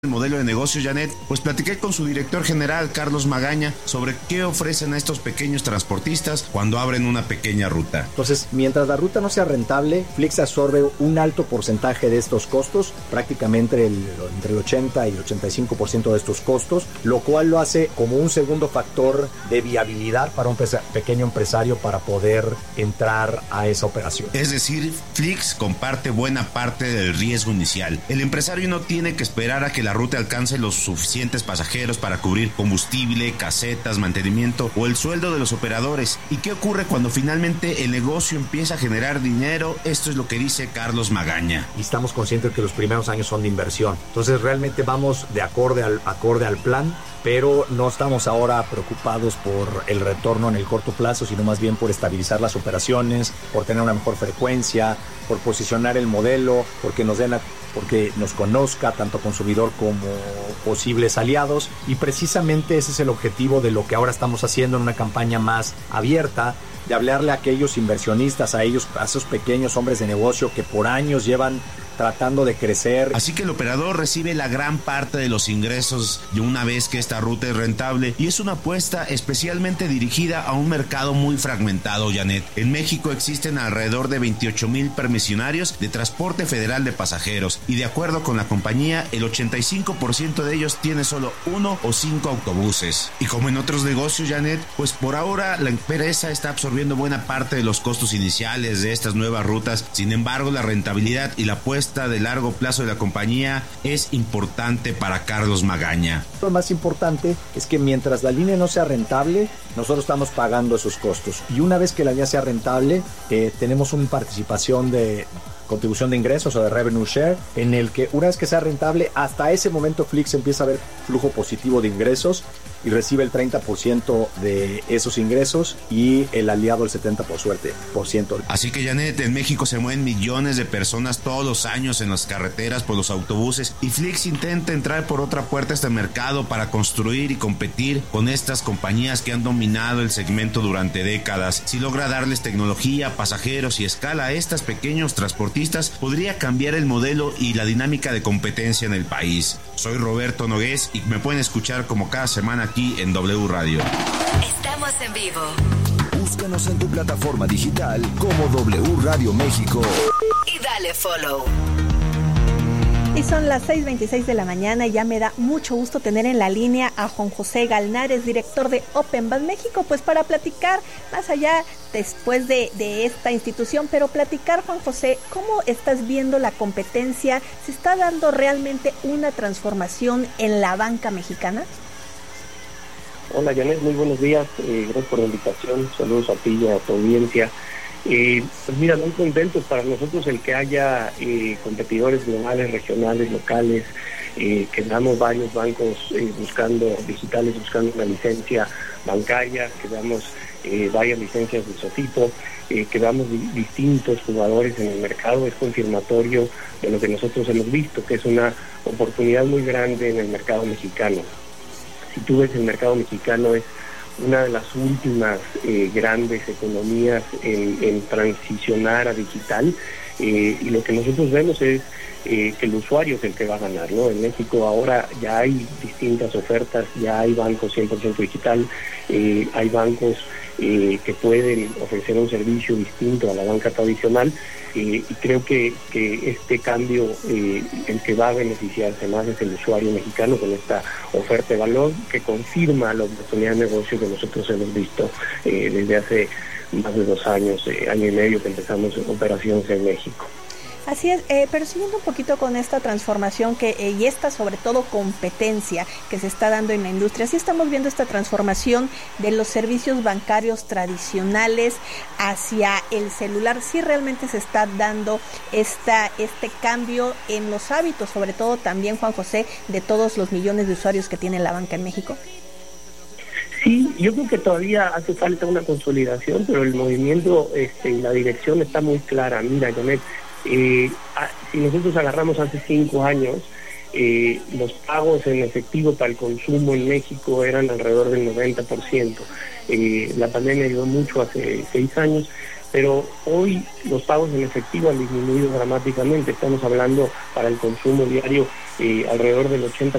el modelo de negocio, Janet, pues platiqué con su director general, Carlos Magaña, sobre qué ofrecen a estos pequeños transportistas cuando abren una pequeña ruta. Entonces, mientras la ruta no sea rentable, Flix absorbe un alto porcentaje de estos costos, prácticamente entre el 80 y el 85% de estos costos, lo cual lo hace como un segundo factor de viabilidad para un pequeño empresario para poder entrar a esa operación. Es decir, Flix comparte buena parte del riesgo inicial. El empresario no tiene que esperar a que la ruta alcance los suficientes pasajeros para cubrir combustible, casetas, mantenimiento o el sueldo de los operadores. ¿Y qué ocurre cuando finalmente el negocio empieza a generar dinero? Esto es lo que dice Carlos Magaña. Y estamos conscientes que los primeros años son de inversión. Entonces realmente vamos de acorde al plan, pero no estamos ahora preocupados por el retorno en el corto plazo, sino más bien por estabilizar las operaciones, por tener una mejor frecuencia, por posicionar el modelo, porque nos conozca tanto consumidor como posibles aliados, y precisamente ese es el objetivo de lo que ahora estamos haciendo en una campaña más abierta, de hablarle a aquellos inversionistas, a esos pequeños hombres de negocio que por años llevan tratando de crecer. Así que el operador recibe la gran parte de los ingresos de una vez que esta ruta es rentable, y es una apuesta especialmente dirigida a un mercado muy fragmentado, Janet. En México existen alrededor de 28,000 permisionarios de transporte federal de pasajeros, y de acuerdo con la compañía, el 85% de ellos tiene solo 1 o 5 autobuses. Y como en otros negocios, Janet, pues por ahora la empresa está absorbiendo buena parte de los costos iniciales de estas nuevas rutas. Sin embargo, la rentabilidad y la apuesta de largo plazo de la compañía es importante para Carlos Magaña. Lo más importante es que mientras la línea no sea rentable, nosotros estamos pagando esos costos. Y una vez que la línea sea rentable, tenemos una participación de contribución de ingresos o de revenue share, en el que una vez que sea rentable, hasta ese momento Flix empieza a ver flujo positivo de ingresos y recibe el 30% de esos ingresos y el aliado el 70%. Así que, Janet, en México se mueven millones de personas todos los años en las carreteras por los autobuses, y Flix intenta entrar por otra puerta a este mercado para construir y competir con estas compañías que han dominado el segmento durante décadas. Si logra darles tecnología, pasajeros y escala a estos pequeños transportistas, podría cambiar el modelo y la dinámica de competencia en el país. Soy Roberto Nogués y me pueden escuchar como cada semana aquí en W Radio. Estamos en vivo. Búscanos en tu plataforma digital como W Radio México. Y dale follow. Y son las 6:26 de la mañana y ya me da mucho gusto tener en la línea a Juan José Galnares, director de Open Bus México, pues para platicar más allá después de esta institución, pero platicar, Juan José, ¿cómo estás viendo la competencia? ¿Se está dando realmente una transformación en la banca mexicana? Hola, Janet, muy buenos días, gracias por la invitación, saludos a ti y a tu audiencia. Pues mira, muy contentos para nosotros el que haya competidores globales, regionales, locales, que damos varios bancos digitales buscando una licencia bancaria, que damos varias licencias de ese tipo, que damos distintos jugadores en el mercado. Es confirmatorio de lo que nosotros hemos visto, que es una oportunidad muy grande en el mercado mexicano. Si tú ves, el mercado mexicano es una de las últimas grandes economías en transicionar a digital, y lo que nosotros vemos es que el usuario es el que va a ganar, ¿no? En México ahora ya hay distintas ofertas, ya hay bancos 100% digital, hay bancos que pueden ofrecer un servicio distinto a la banca tradicional, y creo que este cambio, el que va a beneficiarse más es el usuario mexicano con esta oferta de valor que confirma la oportunidad de negocio que nosotros hemos visto desde hace más de 2 años, año y medio que empezamos operaciones en México. Así es, pero siguiendo un poquito con esta transformación y esta sobre todo competencia que se está dando en la industria, sí estamos viendo esta transformación de los servicios bancarios tradicionales hacia el celular. Sí realmente se está dando este cambio en los hábitos, sobre todo también, Juan José, de todos los millones de usuarios que tiene la banca en México. Sí, yo creo que todavía hace falta una consolidación, pero el movimiento y la dirección está muy clara. Mira, Janet, si nosotros agarramos hace 5 años, los pagos en efectivo para el consumo en México eran alrededor del 90%. La pandemia ayudó mucho hace 6 años, pero hoy los pagos en efectivo han disminuido dramáticamente. Estamos hablando para el consumo diario alrededor del 80%